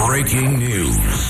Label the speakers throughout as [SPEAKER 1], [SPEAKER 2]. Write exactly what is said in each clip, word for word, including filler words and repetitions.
[SPEAKER 1] Breaking news.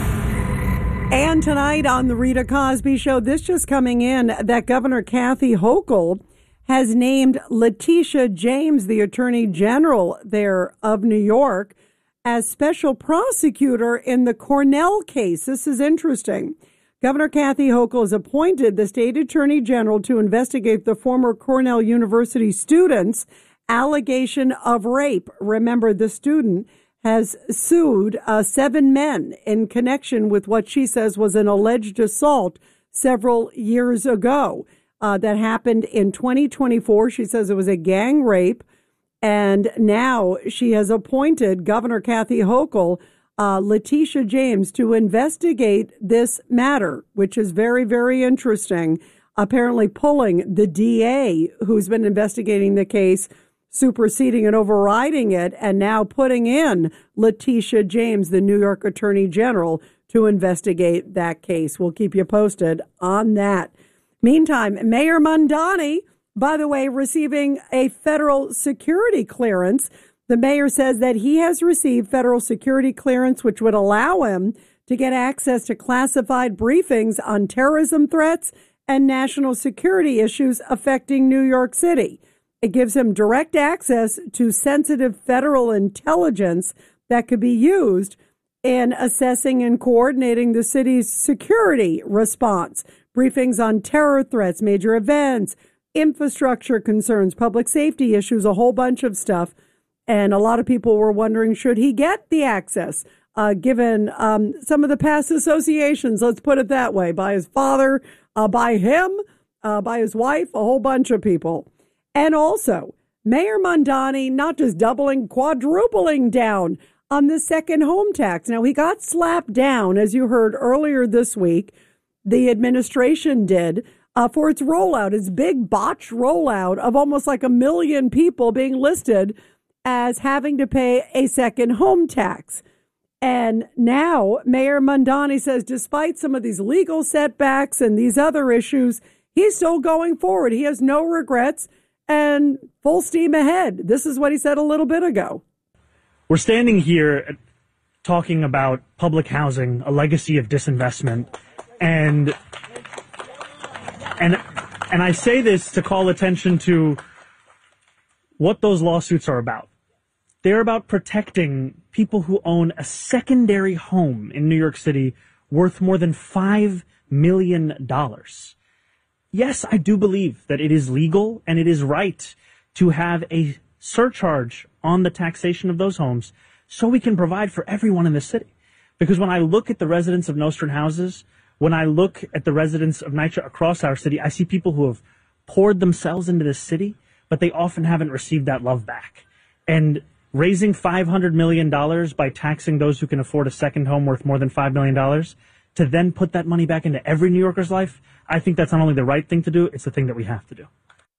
[SPEAKER 2] And tonight on the Rita Cosby Show, this just coming in, that Governor Kathy Hochul has named Letitia James, the Attorney General there of New York, as special prosecutor in the Cornell case. This is interesting. Governor Kathy Hochul has appointed the state attorney general to investigate the former Cornell University student's allegation of rape. Remember, the student has sued uh, seven men in connection with what she says was an alleged assault several years ago. Uh, that happened in twenty twenty-four. She says it was a gang rape. And now she has appointed Governor Kathy Hochul, uh, Letitia James, to investigate this matter, which is very, very interesting. Apparently pulling the D A who's been investigating the case, superseding and overriding it, and now putting in Letitia James, the New York Attorney General, to investigate that case. We'll keep you posted on that. Meantime, Mayor Mamdani, by the way, receiving a federal security clearance. The mayor says that he has received federal security clearance, which would allow him to get access to classified briefings on terrorism threats and national security issues affecting New York City. It gives him direct access to sensitive federal intelligence that could be used in assessing and coordinating the city's security response. Briefings on terror threats, major events, infrastructure concerns, public safety issues, a whole bunch of stuff. And a lot of people were wondering, should he get the access, uh, given um, some of the past associations, let's put it that way, by his father, uh, by him, uh, by his wife, a whole bunch of people. And also, Mayor Mamdani not just doubling, quadrupling down on the second home tax. Now, he got slapped down, as you heard earlier this week. The administration did uh, for its rollout, its big botched rollout of almost like a million people being listed as having to pay a second home tax. And now Mayor Mamdani says, despite some of these legal setbacks and these other issues, he's still going forward. He has no regrets and full steam ahead. This is what he said a little bit ago.
[SPEAKER 3] We're standing here talking about public housing, a legacy of disinvestment. And and and I say this to call attention to what those lawsuits are about. They're about protecting people who own a secondary home in New York City worth more than five million dollars. Yes, I do believe that it is legal and it is right to have a surcharge on the taxation of those homes so we can provide for everyone in the city. Because when I look at the residents of Nostrand houses, when I look at the residents of NYCHA across our city, I see people who have poured themselves into this city, but they often haven't received that love back. And raising five hundred million dollars by taxing those who can afford a second home worth more than five million dollars to then put that money back into every New Yorker's life, I think that's not only the right thing to do, it's the thing that we have to do.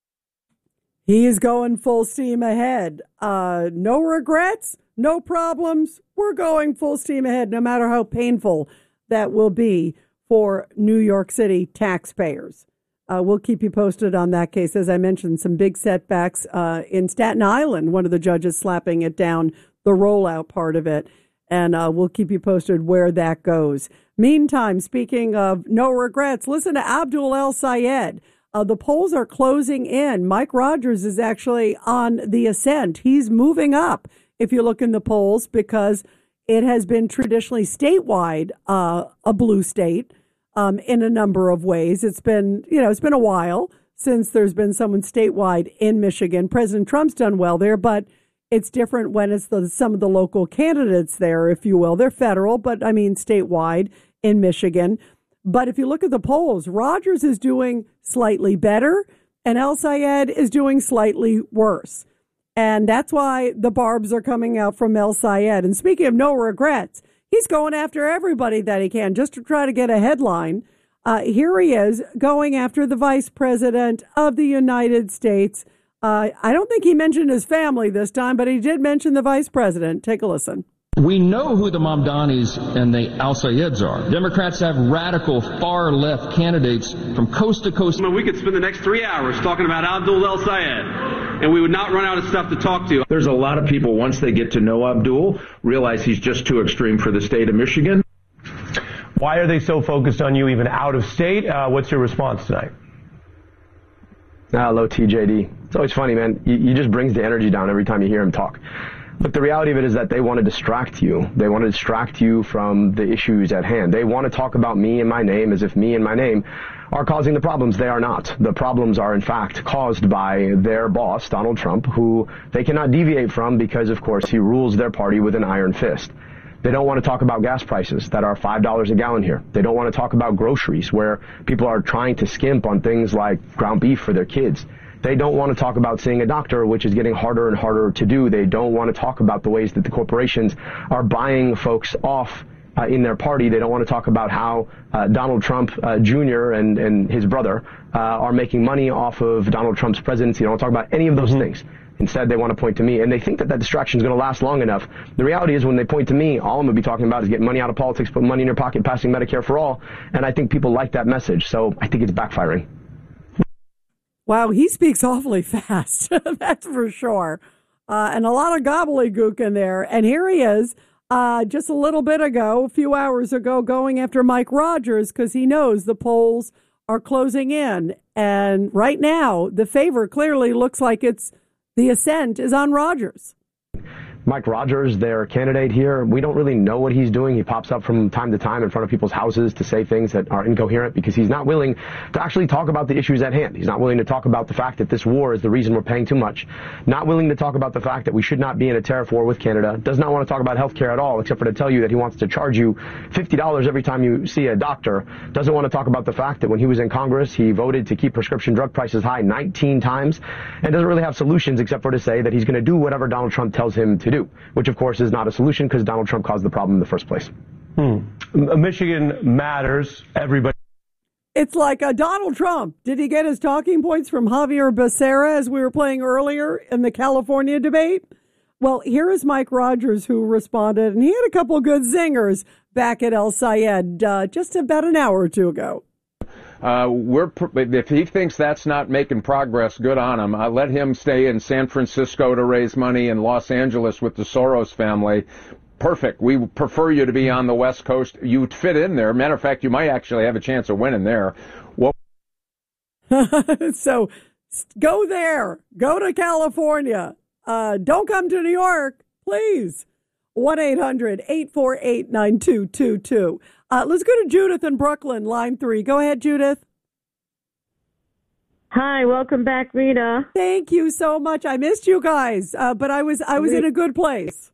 [SPEAKER 2] He is going full steam ahead. Uh, no regrets, no problems. We're going full steam ahead, no matter how painful that will be for New York City taxpayers. Uh, we'll keep you posted on that case. As I mentioned, some big setbacks uh, in Staten Island, one of the judges slapping it down, the rollout part of it. And uh, we'll keep you posted where that goes. Meantime, speaking of no regrets, listen to Abdul El-Sayed. Uh, the polls are closing in. Mike Rogers is actually on the ascent. He's moving up, if you look in the polls, because it has been traditionally statewide, uh, a blue state, um, in a number of ways. It's been, you know, it's been a while since there's been someone statewide in Michigan. President Trump's done well there, but it's different when it's the, some of the local candidates there, if you will. They're federal, but I mean statewide in Michigan. But if you look at the polls, Rogers is doing slightly better and El-Sayed is doing slightly worse. And that's why the barbs are coming out from El-Sayed. And speaking of no regrets, he's going after everybody that he can just to try to get a headline. Uh, here he is going after the vice president of the United States. Uh, I don't think he mentioned his family this time, but he did mention the vice president. Take a listen.
[SPEAKER 4] We know who the Mamdanis and the El-Sayeds are. Democrats have radical far-left candidates from coast to coast.
[SPEAKER 5] I mean, we could spend the next three hours talking about Abdul El-Sayed.
[SPEAKER 1] and we would not run out of stuff to talk to.
[SPEAKER 5] There's a lot of people, once they get to know Abdul, realize he's just too extreme for the state of Michigan.
[SPEAKER 6] Why are they so focused on you even out of state? Uh, what's your response tonight?
[SPEAKER 7] Ah, hello, T J D. It's always funny, man. He, he just brings the energy down every time you hear him talk. Look, the reality of it is that they want to distract you. They want to distract you from the issues at hand. They want to talk about me and my name as if me and my name are causing the problems. They are not. The problems are, in fact, caused by their boss, Donald Trump, who they cannot deviate from because, of course, he rules their party with an iron fist. They don't want to talk about gas prices that are five dollars a gallon here. They don't want to talk about groceries where people are trying to skimp on things like ground beef for their kids. They don't want to talk about seeing a doctor, which is getting harder and harder to do. They don't want to talk about the ways that the corporations are buying folks off uh, in their party. They don't want to talk about how uh, Donald Trump uh, Junior and, and his brother uh, are making money off of Donald Trump's presidency. They don't want to talk about any of those mm-hmm. things. Instead, they want to point to me, and they think that that distraction is going to last long enough. The reality is when they point to me, all I'm going to be talking about is getting money out of politics, putting money in your pocket, passing Medicare for all, and I think people like that message, so I think it's backfiring.
[SPEAKER 2] Wow, he speaks awfully fast, that's for sure. Uh, and a lot of gobbledygook in there. And here he is, uh, just a little bit ago, a few hours ago, going after Mike Rogers because he knows the polls are closing in. And right now, the favor clearly looks like it's the ascent is on Rogers.
[SPEAKER 7] Mike Rogers, their candidate here, we don't really know what he's doing. He pops up from time to time in front of people's houses to say things that are incoherent because he's not willing to actually talk about the issues at hand. He's not willing to talk about the fact that this war is the reason we're paying too much. Not willing to talk about the fact that we should not be in a tariff war with Canada. Does not want to talk about health care at all, except for to tell you that he wants to charge you fifty dollars every time you see a doctor. Doesn't want to talk about the fact that when he was in Congress, he voted to keep prescription drug prices high nineteen times and doesn't really have solutions except for to say that he's going to do whatever Donald Trump tells him to do, which of course is not a solution because Donald Trump caused the problem in the first place.
[SPEAKER 6] Hmm. Michigan matters. Everybody.
[SPEAKER 2] It's like uh, Donald Trump. Did he get his talking points from Javier Becerra as we were playing earlier in the California debate? Well, here is Mike Rogers who responded, and he had a couple good zingers back at El Sayed uh, just about an hour or two ago.
[SPEAKER 8] Uh, we're if he thinks that's not making progress, good on him. Uh, let him stay in San Francisco to raise money in Los Angeles with the Soros family. Perfect. We prefer you to be on the West Coast. You fit in there. Matter of fact, you might actually have a chance of winning there. What?
[SPEAKER 2] So go there. Go to California. Uh, don't come to New York, please. one eight hundred eight four eight nine two two two. Uh, let's go to Judith in Brooklyn, line three. Go ahead, Judith.
[SPEAKER 9] Hi, welcome back, Rita.
[SPEAKER 2] Thank you so much. I missed you guys, uh, but I was I was in a good place.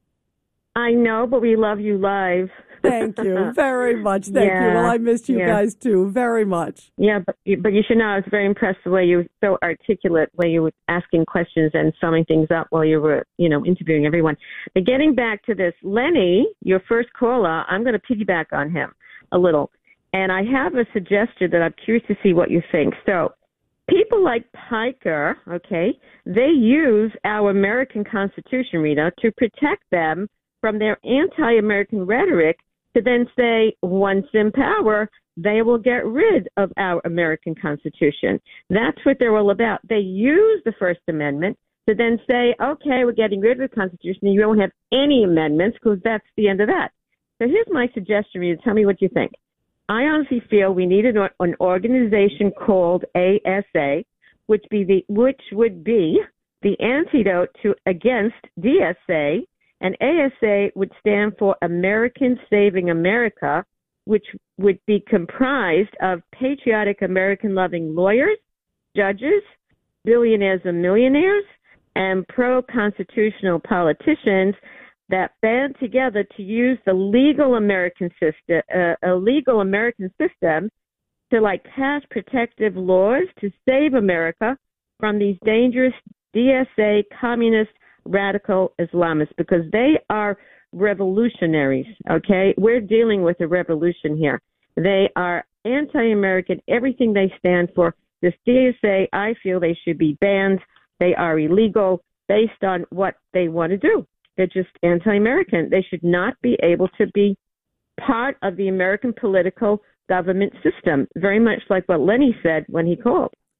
[SPEAKER 9] I know, but we love you live.
[SPEAKER 2] Thank you very much. Thank
[SPEAKER 9] yeah,
[SPEAKER 2] you. Well, I missed you
[SPEAKER 9] yeah.
[SPEAKER 2] guys too very much.
[SPEAKER 9] Yeah, but but you should know I was very impressed the way you were so articulate, where you were asking questions and summing things up while you were, you know, interviewing everyone. But getting back to this, Lenny, your first caller, I'm going to piggyback on him a little, and I have a suggestion that I'm curious to see what you think. So, people like Piker, okay, they use our American Constitution, Rita, to protect them from their anti-American rhetoric, to then say, once in power, they will get rid of our American Constitution. That's what they're all about. They use the First Amendment to then say, okay, we're getting rid of the Constitution, and you won't have any amendments because that's the end of that. So here's my suggestion, Rita. Tell me what you think. I honestly feel we need an, an organization called A S A, which be the which would be the antidote to against D S A. And A S A would stand for American Saving America, which would be comprised of patriotic American-loving lawyers, judges, billionaires and millionaires, and pro-constitutional politicians that band together to use the legal American system, uh, a legal American system, to like pass protective laws to save America from these dangerous D S A communist radical Islamists, because they are revolutionaries, okay? We're dealing with a revolution here. They are anti-American, everything they stand for. This D S A, I feel they should be banned. They are illegal based on what they want to do. They're just anti-American. They should not be able to be part of the American political government system, very much like what Lenny said when he called.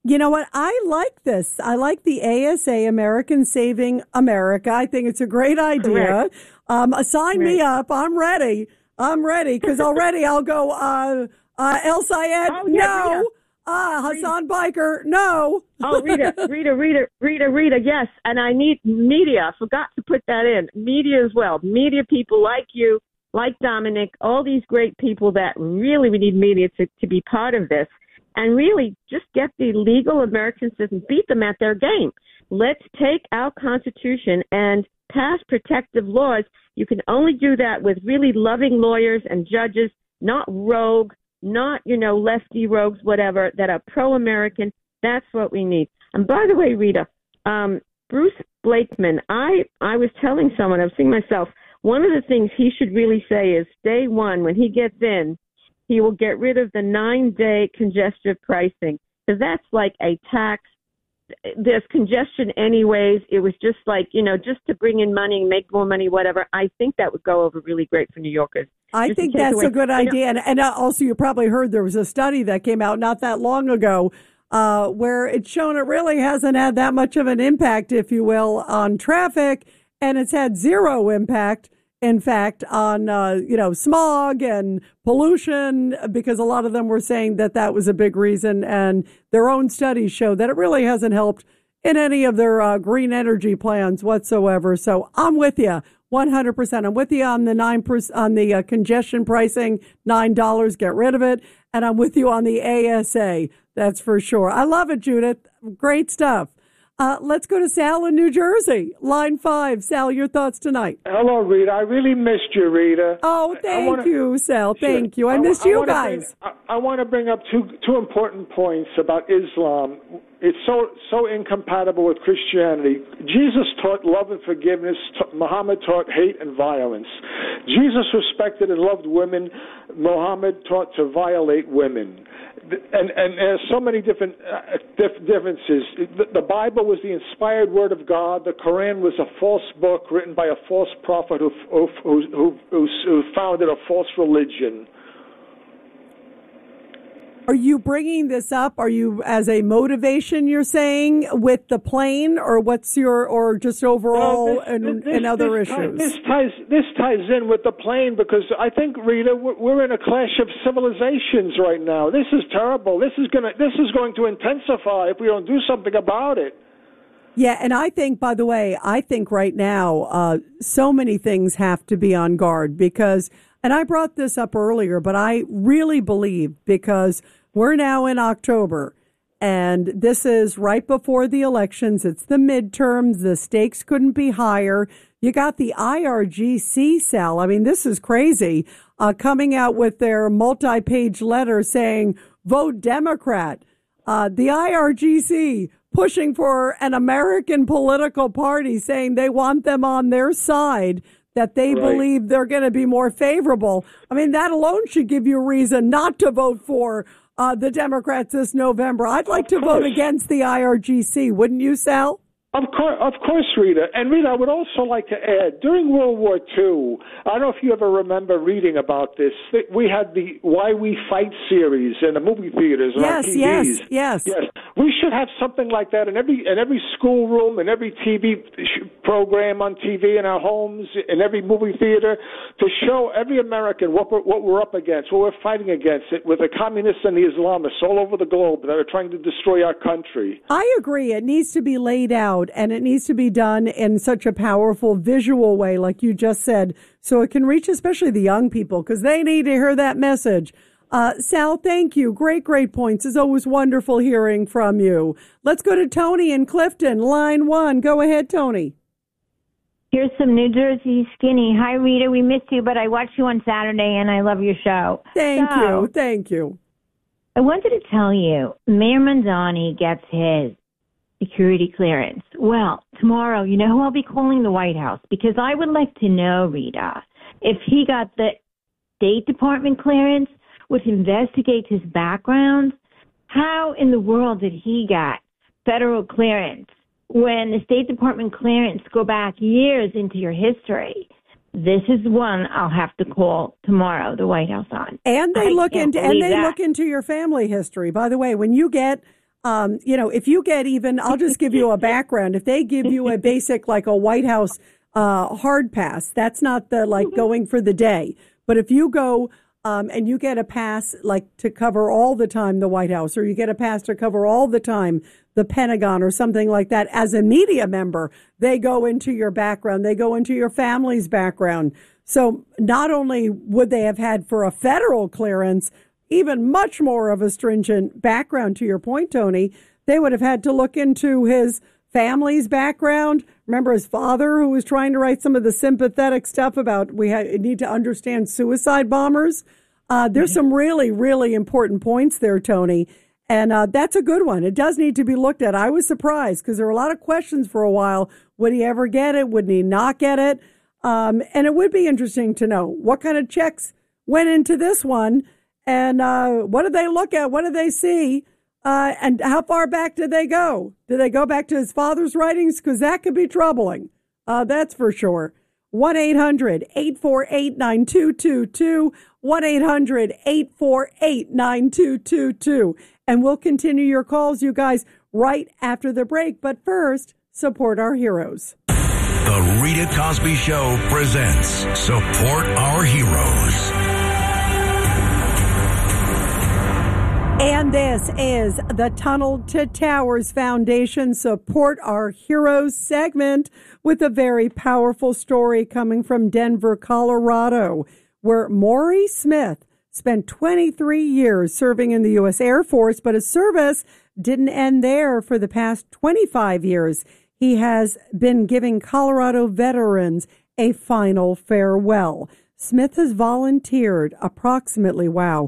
[SPEAKER 2] You know what? I like this. I like the A S A, American Saving America. I think it's a great idea. Um, sign
[SPEAKER 9] Correct.
[SPEAKER 2] me up. I'm ready. I'm ready because already I'll go, uh, uh, El Sayed,
[SPEAKER 9] Oh, yeah,
[SPEAKER 2] no.
[SPEAKER 9] Rita.
[SPEAKER 2] Uh, Hassan Biker, no.
[SPEAKER 9] Oh, Rita, Rita, Rita, Rita, Rita, yes. And I need media. I forgot to put that in. Media as well. Media people like you, like Dominic, all these great people that really we need media to, to be part of this. And really just get the legal American system, beat them at their game. Let's take our Constitution and pass protective laws. You can only do that with really loving lawyers and judges, not rogue, not, you know, lefty rogues, whatever, that are pro-American. That's what we need. And by the way, Rita, um, Bruce Blakeman, I, I was telling someone, I was thinking myself, one of the things he should really say is day one, when he gets in, he will get rid of the nine-day congestion pricing, because that's like a tax. There's congestion anyways. It was just like, you know, just to bring in money, make more money, whatever. I think that would go over really great for New Yorkers.
[SPEAKER 2] I
[SPEAKER 9] Just
[SPEAKER 2] think
[SPEAKER 9] to take
[SPEAKER 2] that's
[SPEAKER 9] away-
[SPEAKER 2] a good
[SPEAKER 9] you know-
[SPEAKER 2] idea. And, and uh, also, you probably heard there was a study that came out not that long ago uh, where it's shown it really hasn't had that much of an impact, if you will, on traffic. And it's had zero impact, in fact, on, uh, you know, smog and pollution, because a lot of them were saying that that was a big reason. And their own studies show that it really hasn't helped in any of their uh, green energy plans whatsoever. So I'm with you one hundred percent. I'm with you on the nine percent on the uh, congestion pricing, nine dollars, get rid of it. And I'm with you on the A S A. That's for sure. I love it, Judith. Great stuff. Uh, let's go to Sal in New Jersey. Line five. Sal, your thoughts tonight.
[SPEAKER 10] Hello, Rita. I really missed you, Rita.
[SPEAKER 2] Oh, thank
[SPEAKER 10] wanna,
[SPEAKER 2] you, Sal.
[SPEAKER 10] Sure.
[SPEAKER 2] Thank you. I,
[SPEAKER 10] I
[SPEAKER 2] missed
[SPEAKER 10] I
[SPEAKER 2] you
[SPEAKER 10] wanna
[SPEAKER 2] guys.
[SPEAKER 10] Bring, I, I want to bring up two two important points about Islam. It's so so incompatible with Christianity. Jesus taught love and forgiveness. T- Muhammad taught hate and violence. Jesus respected and loved women. Muhammad taught to violate women. And, and there's so many different uh, dif- differences. The, the Bible was the inspired word of God. The Quran was a false book written by a false prophet who, who, who, who, who founded a false religion.
[SPEAKER 2] Are you bringing this up? Are you as a motivation, you're saying, with the plane, or what's your, or just overall
[SPEAKER 10] Well, this,
[SPEAKER 2] and,
[SPEAKER 10] this,
[SPEAKER 2] and other
[SPEAKER 10] this
[SPEAKER 2] issues?
[SPEAKER 10] Ties, this ties this ties in with the plane, because I think, Rita, we're, we're in a clash of civilizations right now. This is terrible. This is gonna this is going to intensify if we don't do something about it.
[SPEAKER 2] Yeah, and I think, by the way, I think right now, uh, so many things have to be on guard because, and I brought this up earlier, but I really believe, because we're now in October and this is right before the elections. It's the midterms. The stakes couldn't be higher. You got the I R G C, Sal. I mean, this is crazy, uh, coming out with their multi-page letter saying, vote Democrat. Uh, the I R G C pushing for an American political party, saying they want them on their side, that they
[SPEAKER 10] Right.
[SPEAKER 2] believe they're going to be more favorable. I mean, that alone should give you a reason not to vote for uh, the Democrats this November. I'd like to vote against the I R G C. Wouldn't you, Sal?
[SPEAKER 10] Of course, of course, Rita. And Rita, I would also like to add, during World War Two, I don't know if you ever remember reading about this, we had the Why We Fight series in the movie theaters and
[SPEAKER 2] Yes,
[SPEAKER 10] on T Vs.
[SPEAKER 2] yes, yes.
[SPEAKER 10] Yes. We should have something like that in every in every schoolroom, in every T V sh- program on T V in our homes, in every movie theater, to show every American what we're, what we're up against, what we're fighting against it with the communists and the Islamists all over the globe that are trying to destroy our country.
[SPEAKER 2] I agree. It needs to be laid out, and it needs to be done in such a powerful visual way, like you just said, so it can reach especially the young people, because they need to hear that message. Uh, Sal, thank you. Great, great points. It's always wonderful hearing from you. Let's go to Tony in Clifton, line one. Go ahead, Tony.
[SPEAKER 11] Here's some New Jersey skinny. Hi, Rita. We missed you, but I watched you on Saturday, and I love your show.
[SPEAKER 2] Thank
[SPEAKER 11] so,
[SPEAKER 2] you. Thank you.
[SPEAKER 11] I wanted to tell you, Mayor Mandani gets his security clearance. Well, tomorrow, you know who I'll be calling? The White House, because I would like to know, Rita, if he got the State Department clearance, would investigate his background. How in the world did he get federal clearance when the State Department clearance go back years into your history? This is one I'll have to call tomorrow, the White House on.
[SPEAKER 2] And they
[SPEAKER 11] I
[SPEAKER 2] look
[SPEAKER 11] can't
[SPEAKER 2] into and
[SPEAKER 11] believe
[SPEAKER 2] they
[SPEAKER 11] that.
[SPEAKER 2] look into your family history. By the way, when you get Um, you know, if you get even, I'll just give you a background. If they give you a basic, like a White House uh, hard pass, that's not the like going for the day. But if you go um, and you get a pass like to cover all the time the White House, or you get a pass to cover all the time the Pentagon or something like that, as a media member, they go into your background. They go into your family's background. So not only would they have had for a federal clearance, even much more of a stringent background, to your point, Tony, they would have had to look into his family's background. Remember his father, who was trying to write some of the sympathetic stuff about we ha- need to understand suicide bombers. Uh, there's some really, really important points there, Tony. And uh, that's a good one. It does need to be looked at. I was surprised because there were a lot of questions for a while. Would he ever get it? Would he not get it? Um, and it would be interesting to know what kind of checks went into this one. And uh, what did they look at? What did they see? Uh, and how far back did they go? Did they go back to his father's writings? Because that could be troubling. Uh, that's for sure. one eight hundred eight four eight nine two two two. one eight hundred eight four eight nine two two two. And we'll continue your calls, you guys, right after the break. But first, support our heroes.
[SPEAKER 12] The Rita Cosby Show presents Support Our Heroes.
[SPEAKER 2] And this is the Tunnel to Towers Foundation Support Our Heroes segment with a very powerful story coming from Denver, Colorado, where Maury Smith spent twenty-three years serving in the U S Air Force, but his service didn't end there. For the past twenty-five years, he has been giving Colorado veterans a final farewell. Smith has volunteered approximately, wow,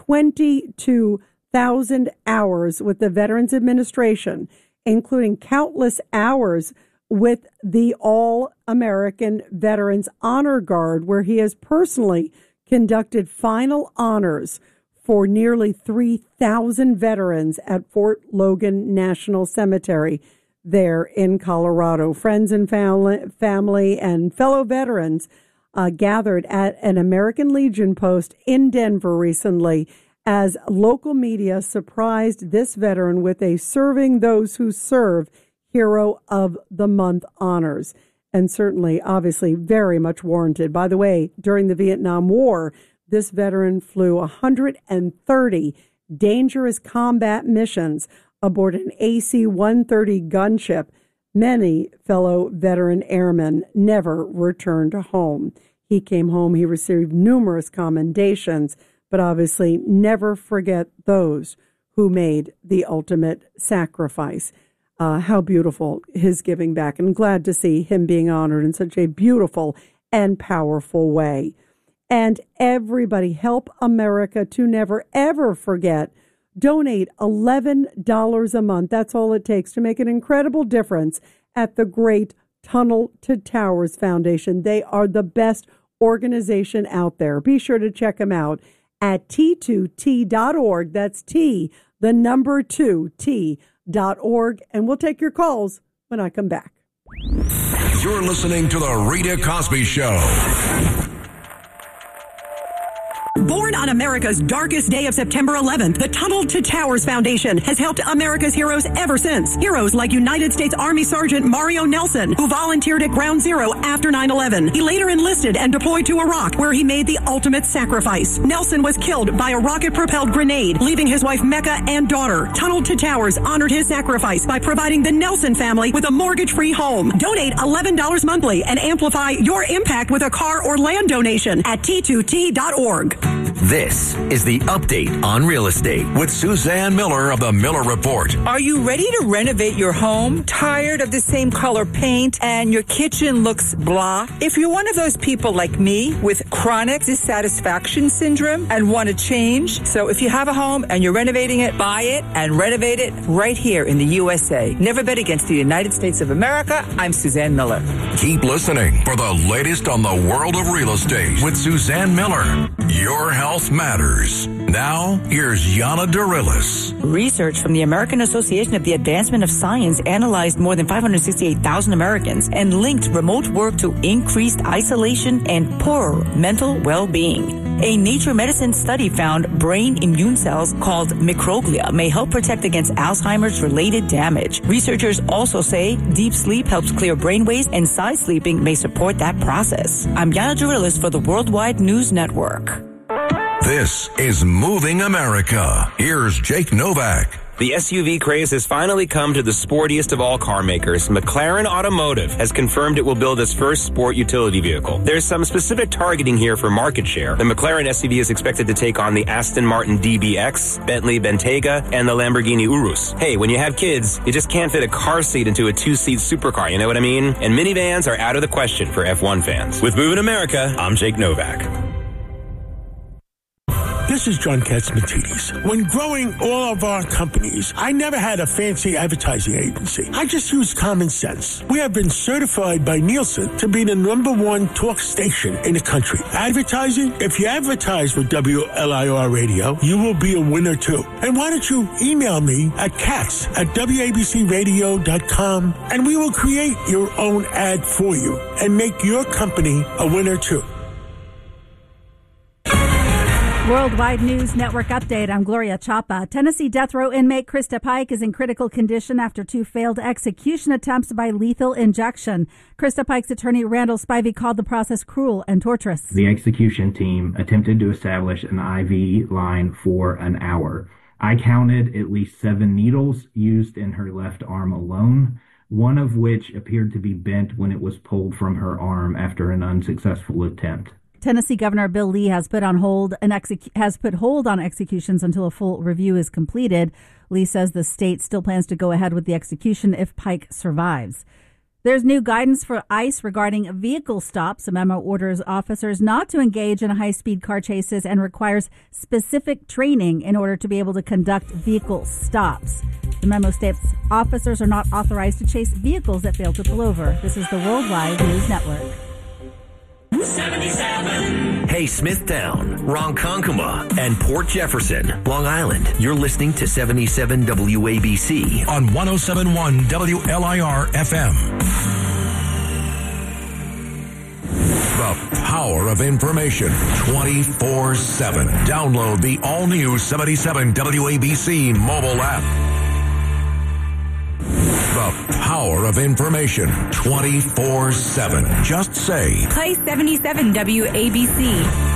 [SPEAKER 2] twenty-two thousand hours with the Veterans Administration, including countless hours with the All-American Veterans Honor Guard, where he has personally conducted final honors for nearly three thousand veterans at Fort Logan National Cemetery there in Colorado. Friends and family, family and fellow veterans uh, gathered at an American Legion post in Denver recently as local media surprised this veteran with a Serving Those Who Serve Hero of the Month honors. And certainly, obviously, very much warranted. By the way, during the Vietnam War, this veteran flew one hundred thirty dangerous combat missions aboard an A C one thirty gunship. Many fellow veteran airmen never returned home. He came home, he received numerous commendations, but obviously never forget those who made the ultimate sacrifice. Uh, how beautiful his giving back, and glad to see him being honored in such a beautiful and powerful way. And everybody, help America to never, ever forget. Donate eleven dollars a month. That's all it takes to make an incredible difference at the great Tunnel to Towers Foundation. They are the best organization out there. Be sure to check them out at T two T dot org. That's T, the number two, T dot org. And we'll take your calls when I come back.
[SPEAKER 12] You're listening to The Rita Cosby Show.
[SPEAKER 13] Born on America's darkest day of September eleventh, the Tunnel to Towers Foundation has helped America's heroes ever since. Heroes like United States Army Sergeant Mario Nelson, who volunteered at Ground Zero after nine eleven. He later enlisted and deployed to Iraq, where he made the ultimate sacrifice. Nelson was killed by a rocket-propelled grenade, leaving his wife Mecca and daughter. Tunnel to Towers honored his sacrifice by providing the Nelson family with a mortgage-free home. Donate eleven dollars monthly and amplify your impact with a car or land donation at T two T dot org.
[SPEAKER 12] This is the Update on Real Estate with Suzanne Miller of the Miller Report.
[SPEAKER 14] Are you ready to renovate your home? Tired of the same color paint and your kitchen looks blah? If you're one of those people like me with chronic dissatisfaction syndrome and want to change, so if you have a home and you're renovating it, buy it and renovate it right here in the U S A. Never bet against the United States of America. I'm Suzanne Miller.
[SPEAKER 12] Keep listening for the latest on the world of real estate with Suzanne Miller. Your health matters. Now, here's Yana Darilis.
[SPEAKER 14] Research from the American Association of the Advancement of Science analyzed more than five hundred sixty-eight thousand Americans and linked remote work to increased isolation and poorer mental well-being.
[SPEAKER 15] A Nature Medicine study found brain immune cells called microglia may help protect against Alzheimer's-related damage. Researchers also say deep sleep helps clear brain waste, and side sleeping may support that process. I'm Yana Durilis for the Worldwide News Network.
[SPEAKER 12] This is Moving America. Here's Jake Novak.
[SPEAKER 16] The S U V craze has finally come to the sportiest of all car makers. McLaren Automotive has confirmed it will build its first sport utility vehicle. There's some specific targeting here for market share. The McLaren S U V is expected to take on the Aston Martin D B X, Bentley Bentayga, and the Lamborghini Urus. Hey, when you have kids, you just can't fit a car seat into a two-seat supercar, you know what I mean? And minivans are out of the question for F one fans. With Moving America, I'm Jake Novak.
[SPEAKER 17] This is John Katzmatidis. When growing all of our companies, I never had a fancy advertising agency. I just used common sense. We have been certified by Nielsen to be the number one talk station in the country. Advertising? If you advertise with W L I R Radio, you will be a winner too. And why don't you email me at katz at W A B C radio dot com and we will create your own ad for you and make your company a winner too.
[SPEAKER 18] Worldwide News Network update. I'm Gloria Chapa. Tennessee death row inmate Krista Pike is in critical condition after two failed execution attempts by lethal injection. Krista Pike's attorney Randall Spivey called the process cruel and torturous.
[SPEAKER 19] The execution team attempted to establish an I V line for an hour. I counted at least seven needles used in her left arm alone, one of which appeared to be bent when it was pulled from her arm after an unsuccessful attempt.
[SPEAKER 18] Tennessee Governor Bill Lee has put on hold an exec- has put hold on executions until a full review is completed. Lee says the state still plans to go ahead with the execution if Pike survives. There's new guidance for ICE regarding vehicle stops. The memo orders officers not to engage in high-speed car chases and requires specific training in order to be able to conduct vehicle stops. The memo states officers are not authorized to chase vehicles that fail to pull over. This is the Worldwide News Network.
[SPEAKER 20] seventy-seven. Hey, Smithtown, Ronkonkoma, and Port Jefferson, Long Island. You're listening to seventy-seven W A B C
[SPEAKER 12] on one oh seven point one W L I R F M. The power of information twenty-four seven. Download the all-new seventy-seven W A B C mobile app. The power of information twenty-four seven. Just say,
[SPEAKER 21] play seventy-seven W A B C.